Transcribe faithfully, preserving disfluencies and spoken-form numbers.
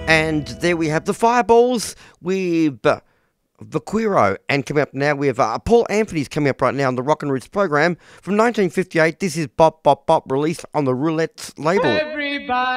And there we have the Fireballs with uh, Vaquero. And coming up now, we have uh, Paul Anthony's coming up right now on the Rock and Roots program. From nineteen fifty-eight, this is Bop Bop Bop, released on the Roulettes label. Everybody.